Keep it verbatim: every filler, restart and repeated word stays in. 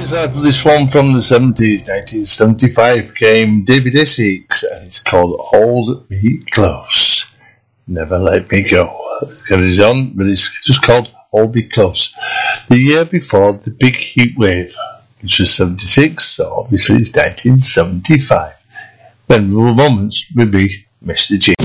After this one from the seventies, nineteen seventy-five, came David Essex, and it's called Hold Me Close. Never Let Me Go. It carries on, but it's just called Hold Me Close. The year before the big heat wave, which was seventy-six, so obviously it's nineteen seventy-five. Memorable moments with me, Mister G.